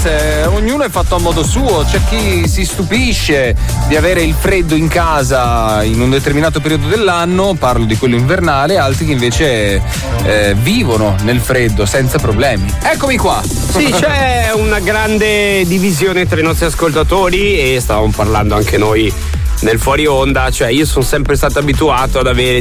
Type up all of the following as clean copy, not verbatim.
ognuno è fatto a modo suo. C'è chi si stupisce di avere il freddo in casa in un determinato periodo dell'anno, parlo di quello invernale, altri che invece vivono nel freddo senza problemi. Eccomi qua. Sì, c'è una grande divisione tra i nostri ascoltatori e stavamo parlando anche noi nel fuori onda, cioè io sono sempre stato abituato ad avere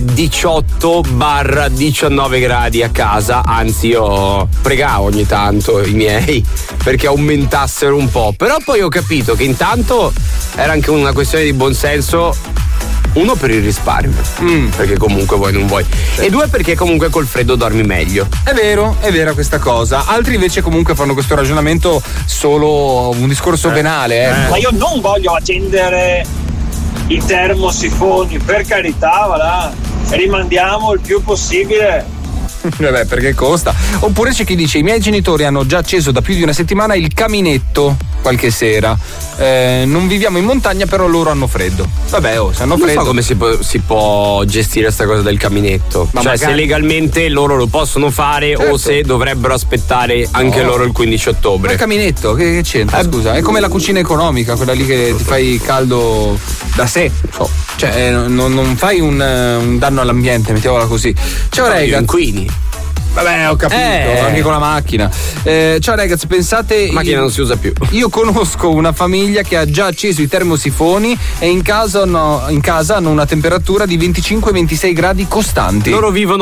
18-19 gradi a casa, anzi io pregavo ogni tanto i miei perché aumentassero un po', però poi ho capito che intanto era anche una questione di buonsenso. Uno, per il risparmio, perché comunque vuoi non vuoi, e due, perché comunque col freddo dormi meglio. È vera questa cosa. Altri invece comunque fanno questo ragionamento solo un discorso venale. Ma io non voglio accendere i termosifoni, per carità, va là, rimandiamo il più possibile. Vabbè, perché costa. Oppure c'è chi dice: i miei genitori hanno già acceso da più di una settimana il caminetto qualche sera. Non viviamo in montagna, però loro hanno freddo. Vabbè, se hanno freddo. Non so come si può gestire questa cosa del caminetto. Ma cioè, se legalmente loro lo possono fare, certo, o se dovrebbero aspettare anche loro il 15 ottobre. Ma il caminetto, che c'entra? Scusa, è come la cucina economica, quella lì che ti fai caldo da sé. Cioè, non fai un danno all'ambiente, mettiamola così. Ciao, ragazzi. Inquini. Vabbè, ho capito, anche con la macchina. Ciao ragazzi, pensate. La macchina non si usa più. Io conosco una famiglia che ha già acceso i termosifoni e in casa hanno una temperatura di 25-26 gradi costanti. Loro vivono